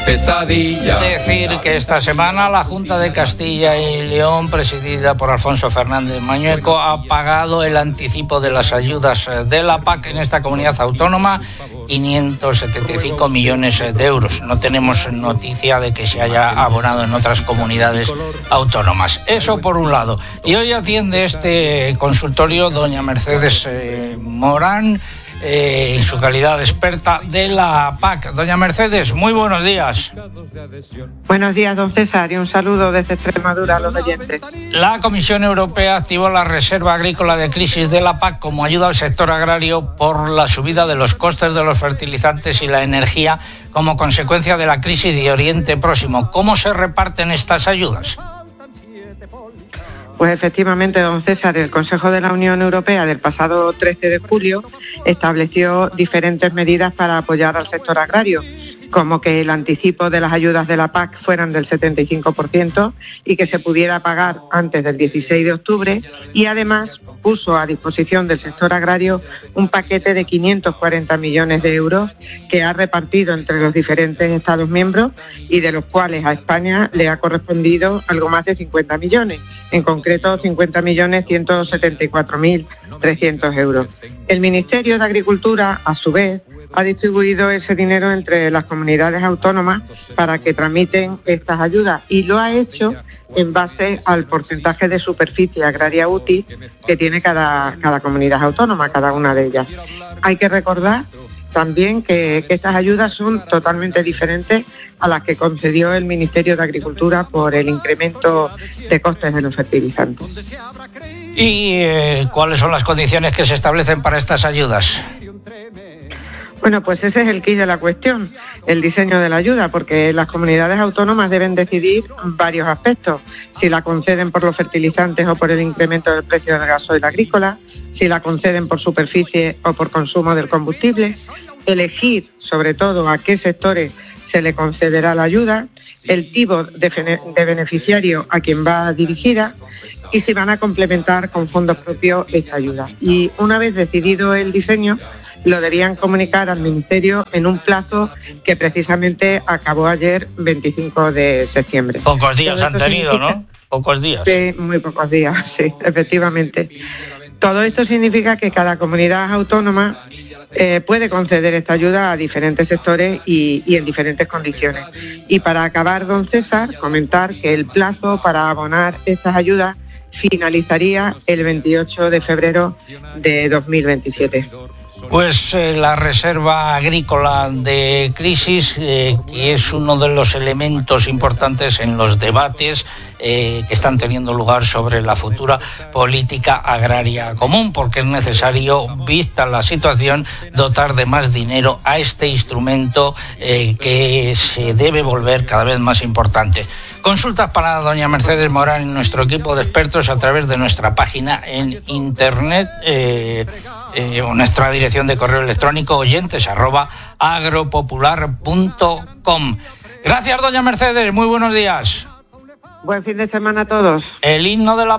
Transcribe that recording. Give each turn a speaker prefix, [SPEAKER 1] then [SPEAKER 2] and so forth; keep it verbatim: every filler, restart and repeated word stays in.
[SPEAKER 1] Pesadilla. Decir que esta semana la Junta de Castilla y León, presidida por Alfonso Fernández Mañueco, ha pagado el anticipo de las ayudas de la P A C en esta comunidad autónoma, quinientos setenta y cinco millones de euros. No tenemos noticia de que se haya abonado en otras comunidades autónomas. Eso por un lado. Y hoy atiende este consultorio doña Mercedes eh, Morán, Eh, en su calidad de experta de la P A C. Doña Mercedes, muy buenos días.
[SPEAKER 2] Buenos días, don César, y un saludo desde Extremadura a los oyentes.
[SPEAKER 1] La Comisión Europea activó la Reserva Agrícola de Crisis de la P A C como ayuda al sector agrario por la subida de los costes de los fertilizantes y la energía como consecuencia de la crisis de Oriente Próximo. ¿Cómo se reparten estas ayudas?
[SPEAKER 2] Pues efectivamente, don César, el Consejo de la Unión Europea del pasado trece de julio estableció diferentes medidas para apoyar al sector agrario, como que el anticipo de las ayudas de la P A C fueran del setenta y cinco por ciento y que se pudiera pagar antes del dieciséis de octubre, y además puso a disposición del sector agrario un paquete de quinientos cuarenta millones de euros que ha repartido entre los diferentes Estados miembros y de los cuales a España le ha correspondido algo más de cincuenta millones, en concreto cincuenta millones ciento setenta y cuatro mil trescientos euros. El Ministerio de Agricultura, a su vez, ha distribuido ese dinero entre las comunidades autónomas para que tramiten estas ayudas, y lo ha hecho en base al porcentaje de superficie agraria útil que tiene cada, cada comunidad autónoma, cada una de ellas. Hay que recordar también que, que estas ayudas son totalmente diferentes a las que concedió el Ministerio de Agricultura por el incremento de costes de los fertilizantes.
[SPEAKER 1] ¿Y eh, cuáles son las condiciones que se establecen para estas ayudas?
[SPEAKER 2] Bueno, pues ese es el quid de la cuestión, el diseño de la ayuda, porque las comunidades autónomas deben decidir varios aspectos: si la conceden por los fertilizantes o por el incremento del precio del gasoil agrícola, si la conceden por superficie o por consumo del combustible, elegir sobre todo a qué sectores se le concederá la ayuda, el tipo de, de beneficiario a quien va dirigida y si van a complementar con fondos propios esta ayuda. Y una vez decidido el diseño, lo debían comunicar al Ministerio en un plazo que precisamente acabó ayer, veinticinco de septiembre.
[SPEAKER 1] Pocos días han tenido, ¿no? Pocos días.
[SPEAKER 2] Sí, muy pocos días, sí, efectivamente. Todo esto significa que cada comunidad autónoma eh, puede conceder esta ayuda a diferentes sectores y, y en diferentes condiciones. Y para acabar, don César, comentar que el plazo para abonar estas ayudas finalizaría el veintiocho de febrero de dos mil veintisiete.
[SPEAKER 1] Pues eh, la Reserva Agrícola de Crisis, eh, que es uno de los elementos importantes en los debates eh, que están teniendo lugar sobre la futura política agraria común, porque es necesario, vista la situación, dotar de más dinero a este instrumento eh, que se debe volver cada vez más importante. Consultas para doña Mercedes Morán en nuestro equipo de expertos a través de nuestra página en internet, eh, eh, o nuestra dirección de correo electrónico oyentes arroba agropopular punto com. Gracias, doña Mercedes, muy buenos días.
[SPEAKER 2] Buen fin de semana a todos.
[SPEAKER 1] El himno de la